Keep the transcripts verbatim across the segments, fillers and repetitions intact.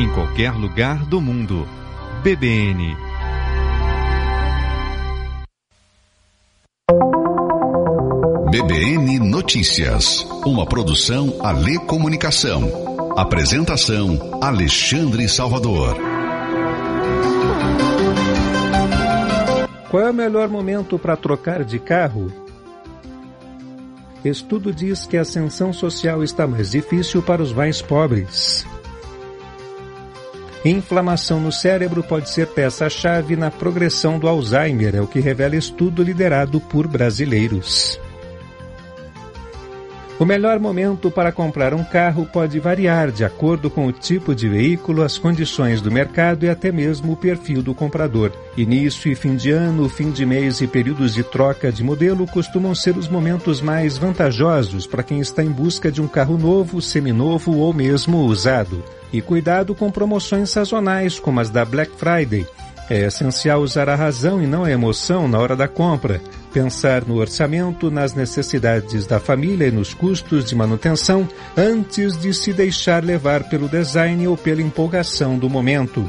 em qualquer lugar do mundo. B B N. B B N Notícias, uma produção Alê Comunicação. Apresentação Alexandre Salvador. Qual é o melhor momento para trocar de carro? Estudo diz que a ascensão social está mais difícil para os mais pobres. Inflamação no cérebro pode ser peça-chave na progressão do Alzheimer, é o que revela estudo liderado por brasileiros. O melhor momento para comprar um carro pode variar de acordo com o tipo de veículo, as condições do mercado e até mesmo o perfil do comprador. Início e fim de ano, fim de mês e períodos de troca de modelo costumam ser os momentos mais vantajosos para quem está em busca de um carro novo, seminovo ou mesmo usado. E cuidado com promoções sazonais como as da Black Friday. É essencial usar a razão e não a emoção na hora da compra. Pensar no orçamento, nas necessidades da família e nos custos de manutenção antes de se deixar levar pelo design ou pela empolgação do momento.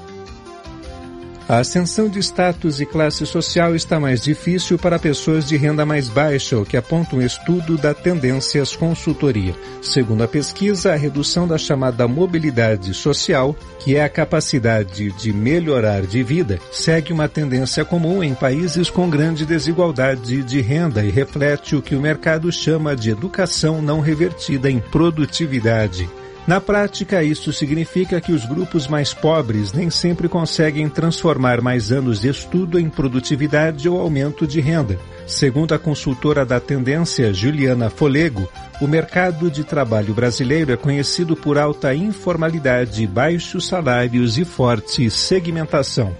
A ascensão de status e classe social está mais difícil para pessoas de renda mais baixa, o que aponta um estudo da Tendências Consultoria. Segundo a pesquisa, a redução da chamada mobilidade social, que é a capacidade de melhorar de vida, segue uma tendência comum em países com grande desigualdade de renda e reflete o que o mercado chama de educação não revertida em produtividade. Na prática, isso significa que os grupos mais pobres nem sempre conseguem transformar mais anos de estudo em produtividade ou aumento de renda. Segundo a consultora da Tendência, Juliana Folego, o mercado de trabalho brasileiro é conhecido por alta informalidade, baixos salários e forte segmentação.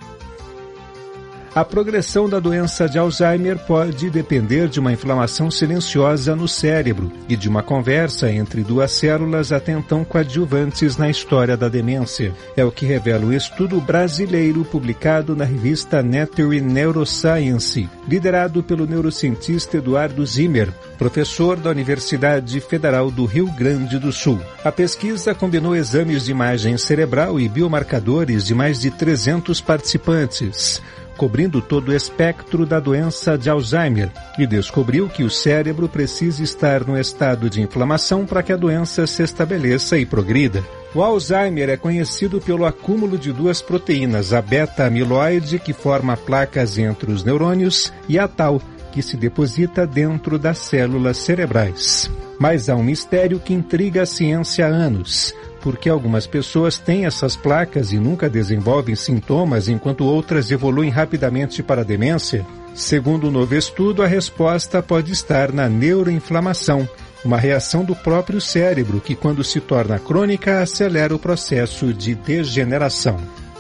A progressão da doença de Alzheimer pode depender de uma inflamação silenciosa no cérebro e de uma conversa entre duas células até então coadjuvantes na história da demência. É o que revela o estudo brasileiro publicado na revista Nature Neuroscience, liderado pelo neurocientista Eduardo Zimmer, professor da Universidade Federal do Rio Grande do Sul. A pesquisa combinou exames de imagem cerebral e biomarcadores de mais de trezentos participantes, cobrindo todo o espectro da doença de Alzheimer, e descobriu que o cérebro precisa estar no estado de inflamação para que a doença se estabeleça e progrida. O Alzheimer é conhecido pelo acúmulo de duas proteínas, a beta-amiloide, que forma placas entre os neurônios, e a tau, que se deposita dentro das células cerebrais. Mas há um mistério que intriga a ciência há anos. Porque algumas pessoas têm essas placas e nunca desenvolvem sintomas, enquanto outras evoluem rapidamente para a demência? Segundo o novo estudo, a resposta pode estar na neuroinflamação, uma reação do próprio cérebro que, quando se torna crônica, acelera o processo de degeneração.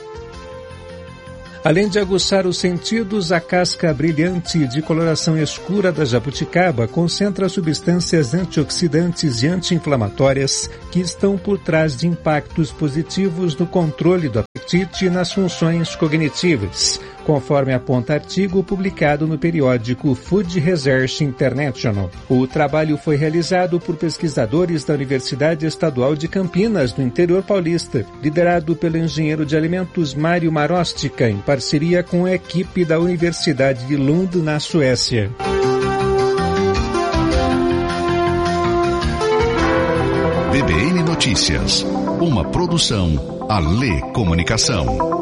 Além de aguçar os sentidos, a casca brilhante de coloração escura da jabuticaba concentra substâncias antioxidantes e anti-inflamatórias que estão por trás de impactos positivos no controle do apetite e nas funções cognitivas, conforme aponta artigo publicado no periódico Food Research International. O trabalho foi realizado por pesquisadores da Universidade Estadual de Campinas, no interior paulista, liderado pelo engenheiro de alimentos Mário Marostica, em parceria com a equipe da Universidade de Lund, na Suécia. B B N Notícias, uma produção Alê Comunicação.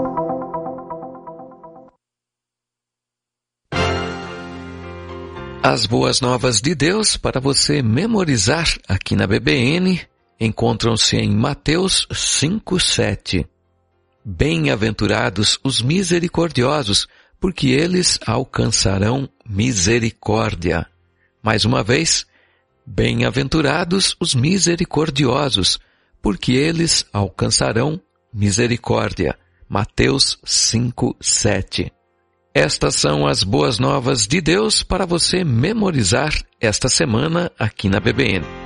As boas novas de Deus para você memorizar aqui na B B N encontram-se em Mateus cinco, sete. Bem-aventurados os misericordiosos, porque eles alcançarão misericórdia. Mais uma vez, bem-aventurados os misericordiosos, porque eles alcançarão misericórdia. Mateus cinco, sete. Estas são as boas novas de Deus para você memorizar esta semana aqui na B B N.